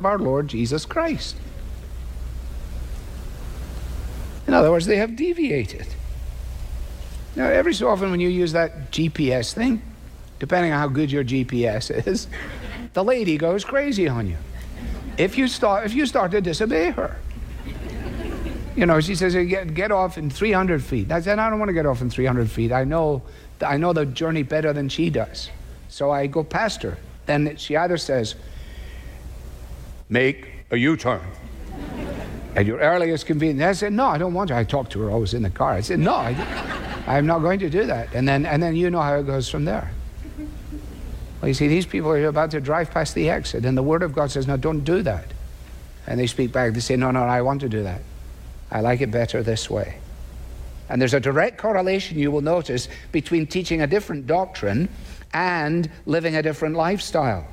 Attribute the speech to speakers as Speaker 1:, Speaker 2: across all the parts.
Speaker 1: our Lord Jesus Christ. In other words, they have deviated. Now, every so often when you use that GPS thing, depending on how good your GPS is, the lady goes crazy on you. If you start to disobey her. You know, she says, get off in 300 feet. I said, I don't want to get off in 300 feet. I know the journey better than she does. So I go past her. Then she either says, make a U-turn at your earliest convenience. I said, no, I don't want to. I talked to her. I was in the car. I said, no, I'm not going to do that. And then you know how it goes from there. Well, you see, these people are about to drive past the exit, and the Word of God says, no, don't do that. And they speak back. They say, no, I want to do that. I like it better this way. And there's a direct correlation, you will notice, between teaching a different doctrine and living a different lifestyle.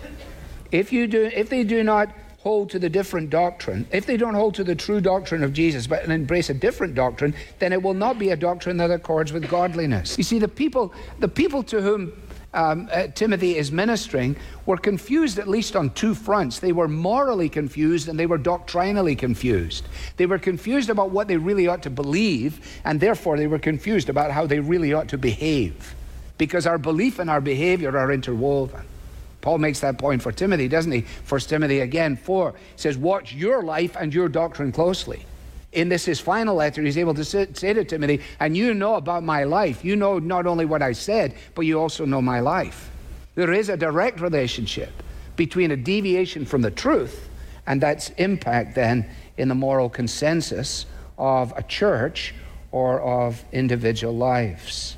Speaker 1: If they do not hold to the different doctrine, if they don't hold to the true doctrine of Jesus but embrace a different doctrine, then it will not be a doctrine that accords with godliness. You see, the people to whom Timothy is ministering were confused at least on two fronts. They were morally confused and they were doctrinally confused. They were confused about what they really ought to believe, and therefore they were confused about how they really ought to behave, because our belief and our behavior are interwoven. Paul makes that point for Timothy, doesn't he? 1 Timothy again 4 says, watch your life and your doctrine closely. In this, his final letter, he's able to say to Timothy, and you know about my life. You know not only what I said, but you also know my life. There is a direct relationship between a deviation from the truth and that's impact then in the moral consensus of a church or of individual lives.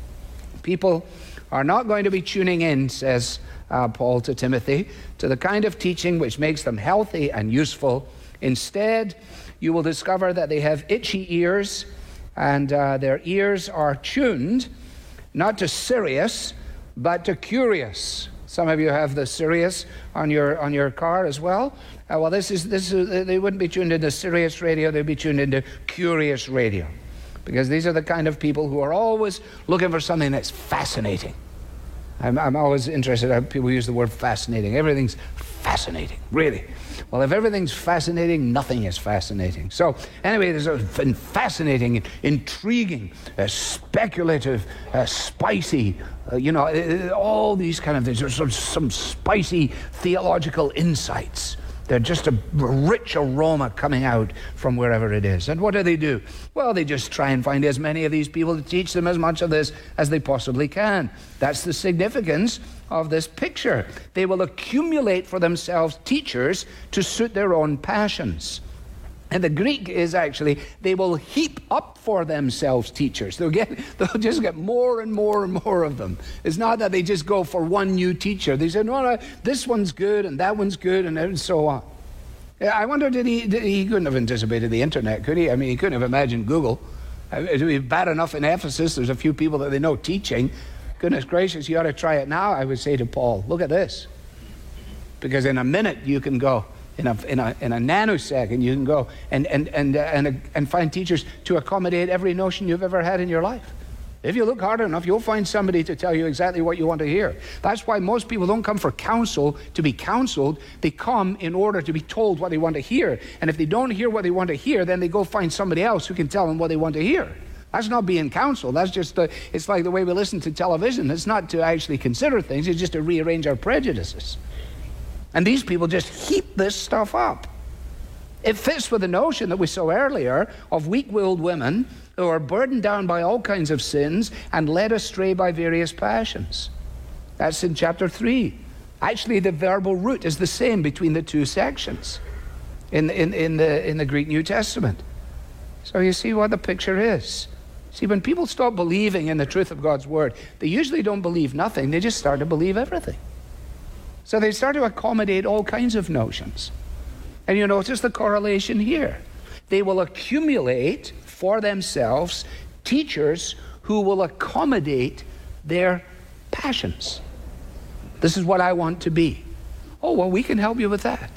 Speaker 1: People are not going to be tuning in, says Paul to Timothy, to the kind of teaching which makes them healthy and useful. Instead, you will discover that they have itchy ears, and their ears are tuned not to serious, but to curious. Some of you have the Sirius on your car as well. Well, this is they wouldn't be tuned into Sirius radio; they'd be tuned into curious radio, because these are the kind of people who are always looking for something that's fascinating. I'm always interested in how people use the word fascinating. Everything's fascinating, really. Well, if everything's fascinating, nothing is fascinating. So anyway, there's a fascinating, intriguing, speculative, spicy, all these kind of things. There's some spicy theological insights. They're just a rich aroma coming out from wherever it is. And what do? Well, they just try and find as many of these people to teach them as much of this as they possibly can. That's the significance of this picture. They will accumulate for themselves teachers to suit their own passions. And the Greek is actually, they will heap up for themselves teachers. They'll just get more and more and more of them. It's not that they just go for one new teacher. They say, no, this one's good and that one's good and so on. I wonder, he couldn't have anticipated the internet, could he? I mean, he couldn't have imagined Google. It would be bad enough in Ephesus, there's a few people that they know teaching. Goodness gracious, you ought to try it now, I would say to Paul. Look at this. Because in a minute you can go, in a nanosecond, you can go and find teachers to accommodate every notion you've ever had in your life. If you look hard enough, you'll find somebody to tell you exactly what you want to hear. That's why most people don't come for counsel to be counseled. They come in order to be told what they want to hear. And if they don't hear what they want to hear, then they go find somebody else who can tell them what they want to hear. That's not being counseled. That's just, it's like the way we listen to television. It's not to actually consider things. It's just to rearrange our prejudices. And these people just heap this stuff up. It fits with the notion that we saw earlier of weak-willed women who are burdened down by all kinds of sins and led astray by various passions. That's in chapter 3. Actually, the verbal root is the same between the two sections in the Greek New Testament. So you see what the picture is. See, when people stop believing in the truth of God's Word, they usually don't believe nothing. They just start to believe everything. So they start to accommodate all kinds of notions. And you notice the correlation here. They will accumulate for themselves teachers who will accommodate their passions. This is what I want to be. Oh, well, we can help you with that.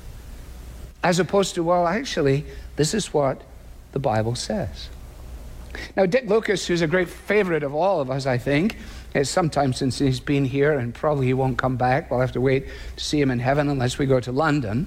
Speaker 1: As opposed to, well, actually, this is what the Bible says. Now, Dick Lucas, who's a great favorite of all of us, I think, it's some time since he's been here, and probably he won't come back. We'll have to wait to see him in heaven unless we go to London.